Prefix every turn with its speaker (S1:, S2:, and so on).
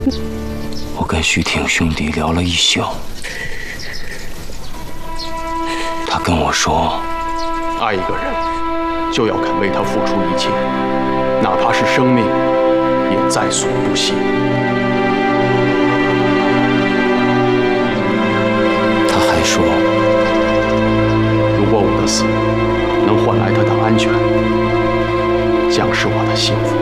S1: 我跟徐挺兄弟聊了一宿，他跟我说，
S2: 爱一个人，就要肯为他付出一切，哪怕是生命，也在所不惜。
S1: 他还说，
S2: 如果我的死能换来他的安全，将是我的幸福。